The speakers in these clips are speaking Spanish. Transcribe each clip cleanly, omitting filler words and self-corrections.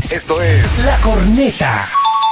Esto es La Corneta.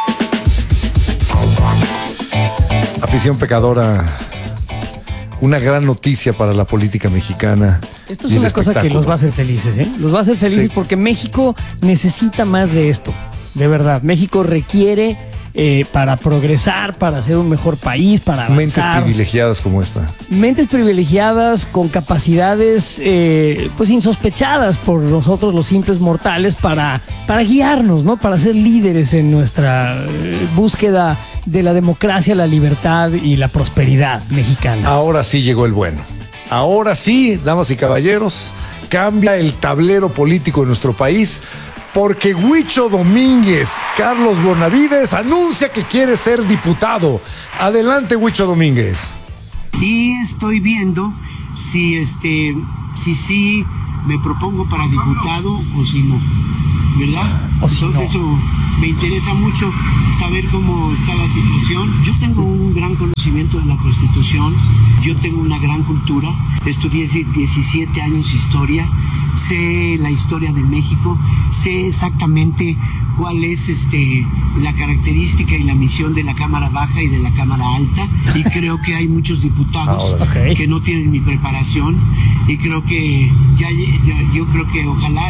Afición pecadora, una gran noticia para la política mexicana. Esto es una cosa que los va a hacer felices, ¿eh? Los va a hacer felices porque México necesita más de esto, de verdad. México requiere para progresar, para ser un mejor país, para avanzar. Mentes privilegiadas como esta. Mentes privilegiadas con capacidades pues insospechadas por nosotros los simples mortales para guiarnos, ¿no? Para ser líderes en nuestra búsqueda de la democracia, la libertad y la prosperidad mexicana. Ahora sí llegó el bueno. Ahora sí, damas y caballeros, cambia el tablero político de nuestro país porque Huicho Domínguez, Carlos Bonavides, anuncia que quiere ser diputado. Adelante, Huicho Domínguez. Y estoy viendo si sí me propongo para diputado o si no, ¿verdad? Entonces eso me interesa mucho saber cómo está la situación. Yo tengo un gran conocimiento de la Constitución, yo tengo una gran cultura, estudié 17 años historia, sé la historia de México, sé exactamente cuál es la característica y la misión de la Cámara Baja y de la Cámara Alta, y creo que hay muchos diputados que no tienen mi preparación, y creo que yo creo que ojalá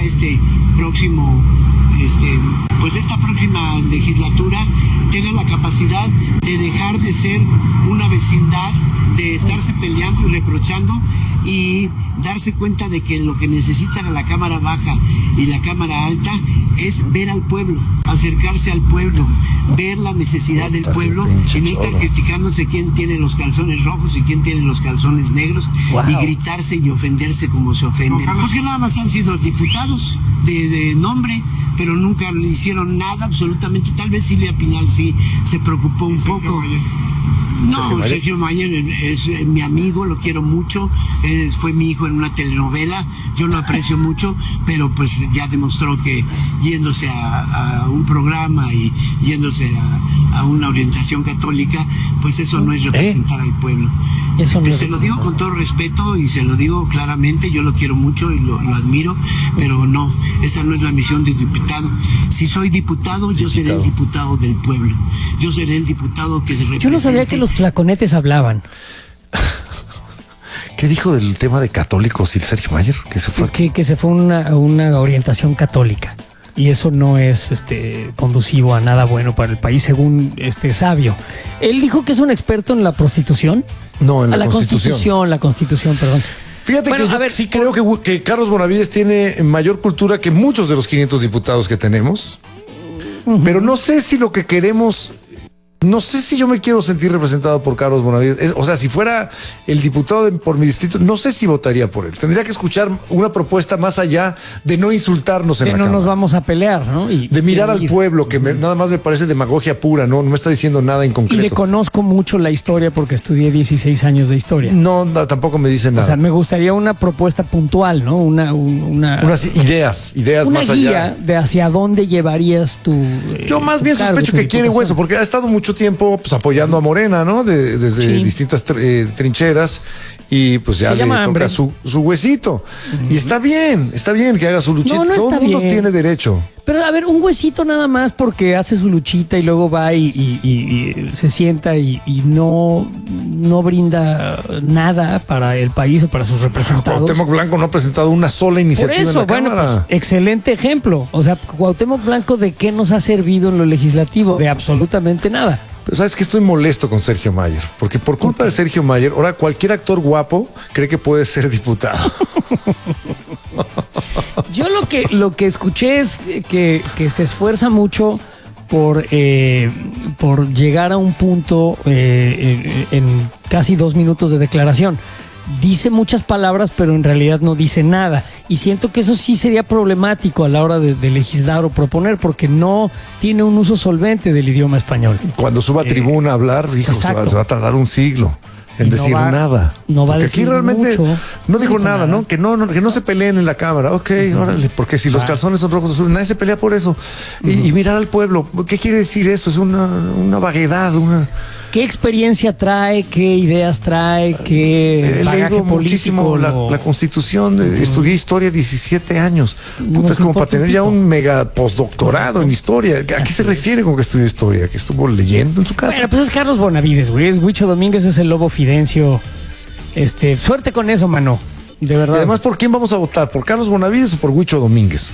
esta próxima legislatura tenga la capacidad de dejar de ser una vecindad, de estarse peleando y reprochando, y darse cuenta de que lo que necesitan la Cámara Baja y la Cámara Alta es ver al pueblo, acercarse al pueblo, ver la necesidad del pueblo y no estar criticándose quién tiene los calzones rojos y quién tiene los calzones negros, y gritarse y ofenderse como se ofenden. Porque nada más han sido diputados de nombre, pero nunca le hicieron nada absolutamente. Tal vez Silvia Pinal sí se preocupó un poco. No, Sergio Mayer es mi amigo, lo quiero mucho, fue mi hijo en una telenovela, yo lo aprecio mucho, pero pues ya demostró que yéndose a un programa y yéndose a una orientación católica, pues eso no es representar al pueblo. Se lo digo con todo respeto y se lo digo claramente, yo lo quiero mucho y lo admiro, pero no, esa no es la misión de diputado. Si soy diputado, yo seré el diputado del pueblo, yo seré el diputado que se represente. Yo no sabía que los tlaconetes hablaban. ¿Qué dijo del tema de católicos y Sergio Mayer? Que se fue. Que se fue a una orientación católica. Y eso no es conducivo a nada bueno para el país, según este sabio. Él dijo que es un experto en la prostitución. No, en la Constitución. La Constitución, perdón. Fíjate que yo sí creo que Carlos Bonavides tiene mayor cultura que muchos de los 500 diputados que tenemos. Pero no sé si lo que queremos... No sé si yo me quiero sentir representado por Carlos Bonavides. O sea, si fuera el diputado por mi distrito, no sé si votaría por él. Tendría que escuchar una propuesta más allá de no insultarnos en la Cámara. Que no nos vamos a pelear, ¿no? De mirar al pueblo, que nada más me parece demagogia pura, ¿no? No me está diciendo nada en concreto. Y le conozco mucho la historia porque estudié 16 años de historia. No, tampoco me dicen nada. O sea, me gustaría una propuesta puntual, ¿no? Unas ideas más allá. Una guía de hacia dónde llevarías tu... Yo más bien sospecho que quiere hueso, porque ha estado mucho tiempo pues apoyando a Morena, ¿no? Desde distintas trincheras, y pues ya le toca su huesito. Y está bien que haga su luchita. Todo el mundo tiene derecho. Pero a ver, un huesito nada más porque hace su luchita y luego va y se sienta y no brinda nada para el país o para sus representados. Cuauhtémoc Blanco no ha presentado una sola iniciativa en la Cámara. Pues, excelente ejemplo. O sea, Cuauhtémoc Blanco, ¿de qué nos ha servido en lo legislativo? De absolutamente nada. Pero sabes que estoy molesto con Sergio Mayer, porque por culpa de Sergio Mayer, ahora cualquier actor guapo cree que puede ser diputado. Yo lo que escuché es que se esfuerza mucho por llegar a un punto en casi 2 minutos de declaración. Dice muchas palabras, pero en realidad no dice nada. Y siento que eso sí sería problemático a la hora de legislar o proponer, porque no tiene un uso solvente del idioma español. Cuando suba a tribuna a hablar, hijo, se va a tardar un siglo en decir nada. No va a porque decir aquí realmente mucho, no dijo nada, ¿no? Que no se peleen en la Cámara. Ok, órale, porque si los calzones son rojos o azules, nadie se pelea por eso. Y mirar al pueblo, ¿qué quiere decir eso? Es una vaguedad, ¿Qué experiencia trae? ¿Qué ideas trae? ¿Qué He bagaje leído muchísimo político? la Constitución, estudié historia 17 años. Puta, Nos es como importa para tener un ya pito. un mega postdoctorado en historia. ¿A qué se refiere con que estudió historia? ¿Que estuvo leyendo en su casa? Bueno, pues es Carlos Bonavides, güey. Es Huicho Domínguez, es el lobo Fidencio. Suerte con eso, mano. De Y verdad. además, ¿por quién vamos a votar? ¿Por Carlos Bonavides o por Huicho Domínguez?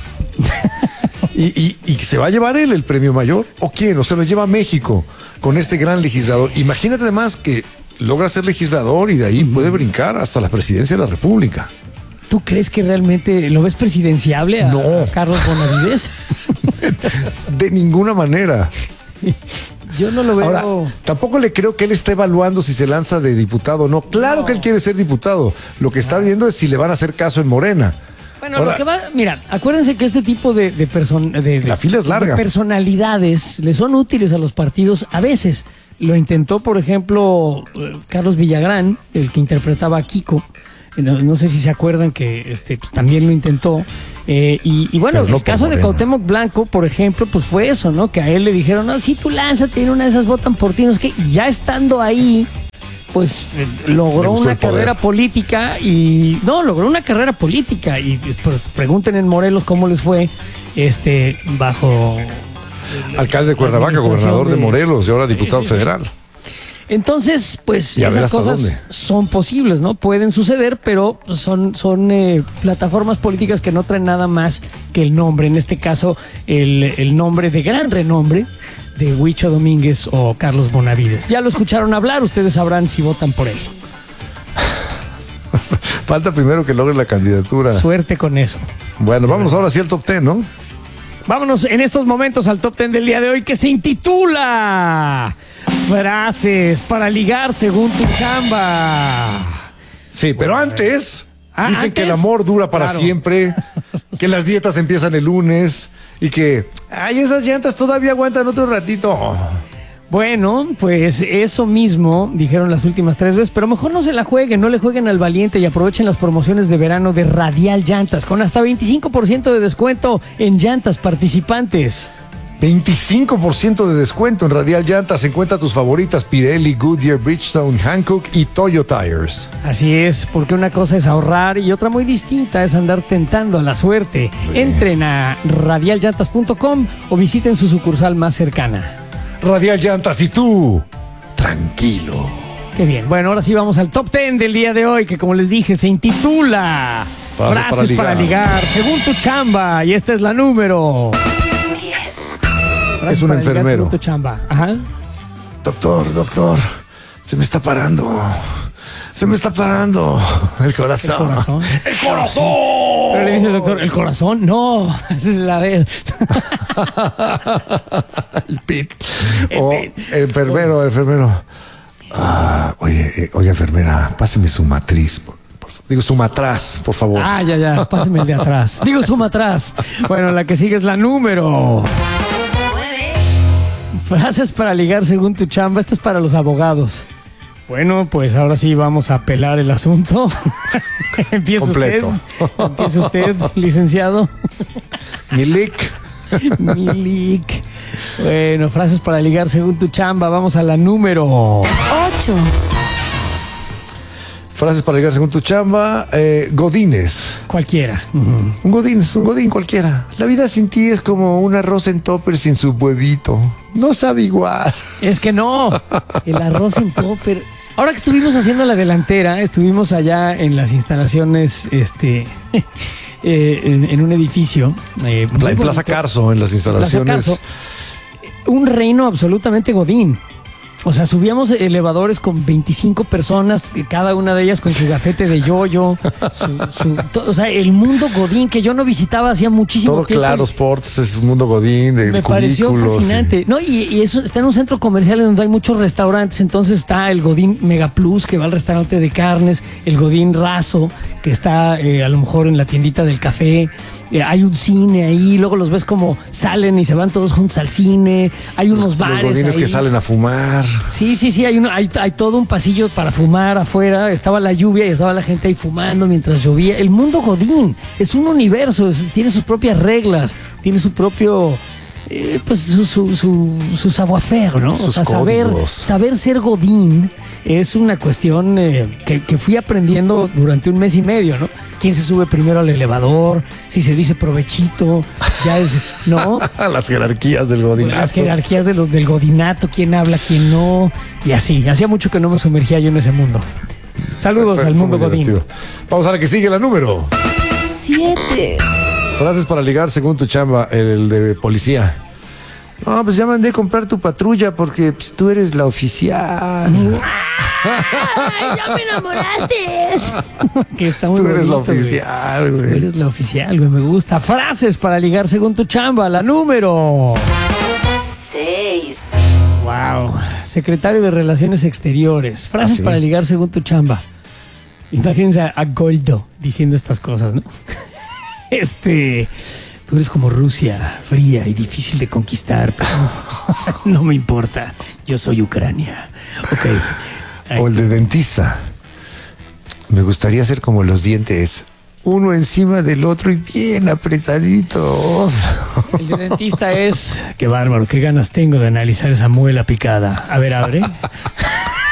¿Y se va a llevar él el premio mayor? ¿O quién? ¿O se lo lleva a México con este gran legislador? Imagínate además que logra ser legislador y de ahí puede brincar hasta la presidencia de la República. ¿Tú crees que realmente lo ves presidenciable a No. Carlos Bonavides? De ninguna manera. Yo no lo veo. Ahora, tampoco le creo que él esté evaluando si se lanza de diputado o no. Claro que él quiere ser diputado. Lo que está viendo es si le van a hacer caso en Morena. Bueno, Ahora, lo que va, mira, acuérdense que este tipo de La fila es larga. de personalidades le son útiles a los partidos a veces. Lo intentó, por ejemplo, Carlos Villagrán, el que interpretaba a Kiko. No sé si se acuerdan que pues, también lo intentó. Y bueno, Pero no el caso por de Morena. Cuauhtémoc Blanco, por ejemplo, pues fue eso, ¿no? Que a él le dijeron, no, sí, tú lánzate, en una de esas votan por ti. No es que ya estando ahí, pues Le logró gustó una el poder. carrera política logró una carrera política y pues, pregunten en Morelos cómo les fue bajo alcalde de Cuernavaca, administración gobernador de Morelos y ahora diputado sí. federal. Entonces, pues Y a ver esas hasta cosas dónde. son posibles, ¿no? Pueden suceder, pero son plataformas políticas que no traen nada más que el nombre. En este caso, el nombre de gran renombre de Huicho Domínguez o Carlos Bonavides. Ya lo escucharon hablar, ustedes sabrán si votan por él. Falta primero que logre la candidatura. Suerte con eso. Bueno, vamos ahora sí al top 10, ¿no? Vámonos en estos momentos al top 10 del día de hoy que se intitula Frases para ligar según tu chamba. Sí, pero antes dicen ¿antes? que el amor dura para Claro. siempre, que las dietas empiezan el lunes y que, ay, esas llantas todavía aguantan otro ratito. Bueno, pues eso mismo dijeron las últimas 3 veces, pero mejor no se la jueguen, no le jueguen al valiente y aprovechen las promociones de verano de Radial Llantas con hasta 25% de descuento en llantas participantes. 25% de descuento en Radial Llantas. Encuentra tus favoritas Pirelli, Goodyear, Bridgestone, Hankook y Toyo Tires. Así es, porque una cosa es ahorrar y otra muy distinta es andar tentando a la suerte. Entren a radialllantas.com o visiten su sucursal más cercana. Radial Llantas y tú, tranquilo. Qué bien. Bueno, ahora sí vamos al top 10 del día de hoy, que como les dije, se intitula Frases para ligar según tu chamba. Y esta es la número 10. Es un enfermero. Según tu chamba. Ajá. Doctor, se me está parando. Se me está parando el corazón. ¿El corazón? ¡El corazón! Pero le dice el doctor, ¿el corazón? No, la ver. El pit. Enfermero. Ah, oye, enfermera, páseme su matriz. Digo, su matraz, por favor. Ah, ya, páseme el de atrás. Digo, suma atrás. Bueno, la que sigue es la número 9. Frases para ligar según tu chamba. Esta es para los abogados. Bueno, pues ahora sí vamos a pelar el asunto. Empieza Completo. usted, licenciado. Milik. Milik. Bueno, frases para ligar según tu chamba. Vamos a la número 8. Frases para llegar según tu chamba. Godines. cualquiera. Un godín cualquiera. La vida sin ti es como un arroz en topper sin su huevito. No sabe igual. Es que no. El arroz en topper. Ahora que estuvimos haciendo la delantera, estuvimos allá en las instalaciones, en un edificio. Muy En Plaza bonito. Carso, en las instalaciones. Plaza Carso. Un reino absolutamente godín. O sea, subíamos elevadores con 25 personas, cada una de ellas con su gafete de yoyo. O sea, el mundo godín que yo no visitaba hacía muchísimo Todo tiempo. Claro Sports es un mundo godín de Me pareció cubículos fascinante. No, y eso está en un centro comercial en donde hay muchos restaurantes. Entonces está el Godín Mega Plus, que va al restaurante de carnes, el Godín Razo, que está a lo mejor en la tiendita del café. Hay un cine ahí, luego los ves como salen y se van todos juntos al cine. Hay unos bares. Los godines ahí. que salen a fumar. Sí, hay todo un pasillo para fumar afuera. Estaba la lluvia y estaba la gente ahí fumando mientras llovía. El mundo godín es un universo, tiene sus propias reglas, tiene su propio pues su savoir-faire, ¿no? Sus o sea, códigos. saber ser godín es una cuestión que fui aprendiendo durante un mes y medio, ¿no? ¿Quién se sube primero al elevador? Si se dice provechito, ya es, ¿no? Las jerarquías del godinato. Las jerarquías del godinato, quién habla, quién no, y así. Hacía mucho que no me sumergía yo en ese mundo. Saludos al mundo muy godín. divertido. Vamos a la que sigue, la número 7. Frases para ligar según tu chamba, el de policía. No, pues ya mandé a comprar tu patrulla porque pues, tú eres la oficial. ¡Ay, ya me enamoraste! Que está muy Tú eres la bonito, güey. oficial, Tú güey. eres la oficial, güey. Me gusta. Frases para ligar según tu chamba. La número. 6. Wow. Secretario de Relaciones Exteriores. Frases ¿Ah, sí? para ligar según tu chamba. Imagínense a Goldo diciendo estas cosas, ¿no? Tú eres como Rusia, fría y difícil de conquistar, pero no me importa. Yo soy Ucrania. Ok. O el de dentista. Me gustaría ser como los dientes, uno encima del otro y bien apretaditos. El de dentista es... Qué bárbaro, qué ganas tengo de analizar esa muela picada. A ver, abre.